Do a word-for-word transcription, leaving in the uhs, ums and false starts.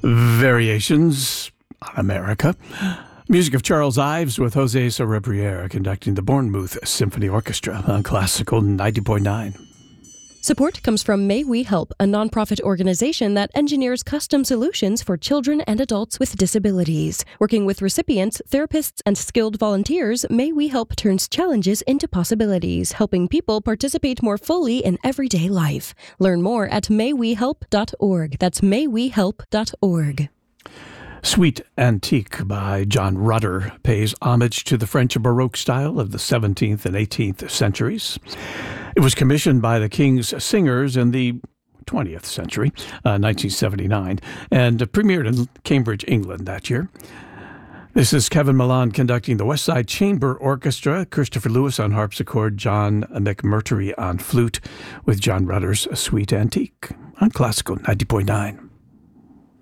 Variations on America. Music of Charles Ives with Jose Cerebriere conducting the Bournemouth Symphony Orchestra on Classical ninety point nine. Support comes from May We Help, a nonprofit organization that engineers custom solutions for children and adults with disabilities. Working with recipients, therapists, and skilled volunteers, May We Help turns challenges into possibilities, helping people participate more fully in everyday life. Learn more at may we help dot org. That's may we help dot org. Suite Antique by John Rutter pays homage to the French Baroque style of the seventeenth and eighteenth centuries. It was commissioned by the King's Singers in the twentieth century, uh, nineteen seventy-nine, and premiered in Cambridge, England that year. This is Kevin Millan conducting the West Side Chamber Orchestra, Christopher Lewis on harpsichord, John McMurtry on flute, with John Rutter's Suite Antique on Classical ninety point nine.